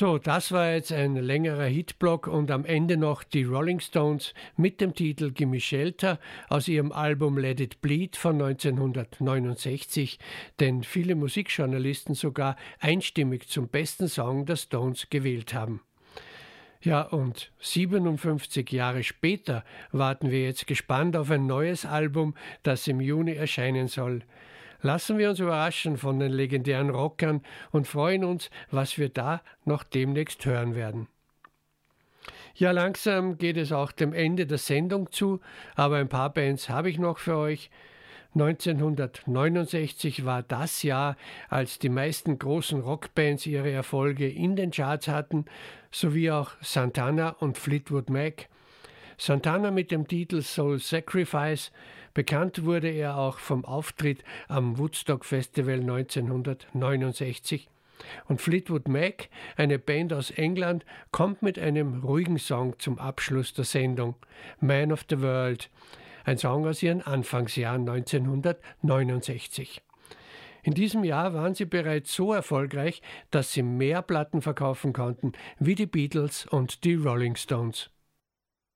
So, das war jetzt ein längerer Hitblock und am Ende noch die Rolling Stones mit dem Titel Gimme Shelter aus ihrem Album Let It Bleed von 1969, den viele Musikjournalisten sogar einstimmig zum besten Song der Stones gewählt haben. Ja, und 57 Jahre später warten wir jetzt gespannt auf ein neues Album, das im Juni erscheinen soll. Lassen wir uns überraschen von den legendären Rockern und freuen uns, was wir da noch demnächst hören werden. Ja, langsam geht es auch dem Ende der Sendung zu, aber ein paar Bands habe ich noch für euch. 1969 war das Jahr, als die meisten großen Rockbands ihre Erfolge in den Charts hatten, sowie auch Santana und Fleetwood Mac. Santana mit dem Titel Soul Sacrifice, bekannt wurde er auch vom Auftritt am Woodstock Festival 1969. Und Fleetwood Mac, eine Band aus England, kommt mit einem ruhigen Song zum Abschluss der Sendung, Man of the World, ein Song aus ihren Anfangsjahren 1969. In diesem Jahr waren sie bereits so erfolgreich, dass sie mehr Platten verkaufen konnten wie die Beatles und die Rolling Stones.